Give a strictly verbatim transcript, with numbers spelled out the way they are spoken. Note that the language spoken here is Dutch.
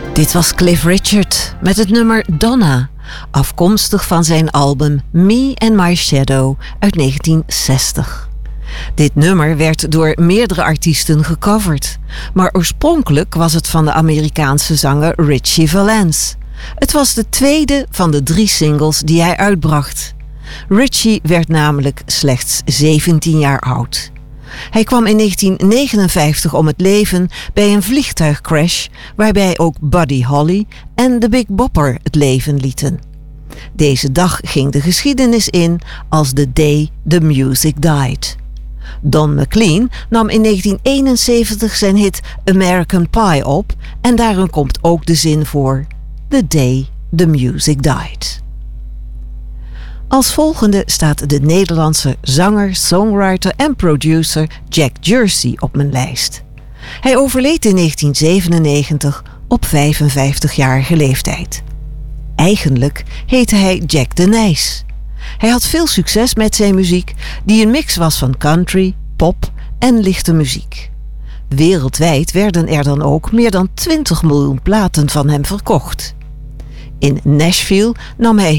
Dit was Cliff Richard met het nummer Donna, afkomstig van zijn album Me and My Shadow uit negentien zestig. Dit nummer werd door meerdere artiesten gecoverd, maar oorspronkelijk was het van de Amerikaanse zanger Ritchie Valens. Het was de tweede van de drie singles die hij uitbracht. Ritchie werd namelijk slechts zeventien jaar oud. Hij kwam in negentien negenenvijftig om het leven bij een vliegtuigcrash waarbij ook Buddy Holly en de Big Bopper het leven lieten. Deze dag ging de geschiedenis in als the day the music died. Don McLean nam in negentien eenenzeventig zijn hit American Pie op en daarin komt ook de zin voor The day the music died. Als volgende staat de Nederlandse zanger, songwriter en producer Jack Jersey op mijn lijst. Hij overleed in negentien zevenennegentig op vijfenvijftigjarige leeftijd. Eigenlijk heette hij Jack de Nijs. Hij had veel succes met zijn muziek, die een mix was van country, pop en lichte muziek. Wereldwijd werden er dan ook meer dan twintig miljoen platen van hem verkocht. In Nashville nam hij